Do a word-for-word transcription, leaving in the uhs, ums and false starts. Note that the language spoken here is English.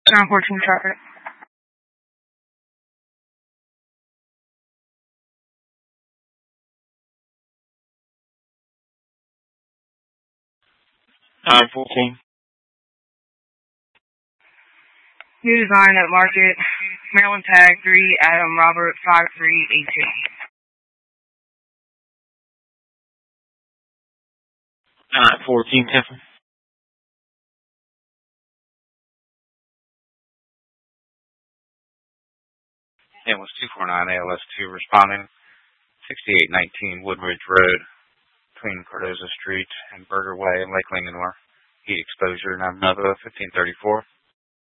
nine fourteen traffic. nine fourteen. New design at Market. Maryland tag three, Adam Robert five three eight two. nine fourteen, Tiffin. It was two four nine A L S two responding. sixty-eight nineteen Woodridge Road between Cardozo Street and Burger Way in Lake Linganore. Heat exposure, Nava fifteen thirty-four.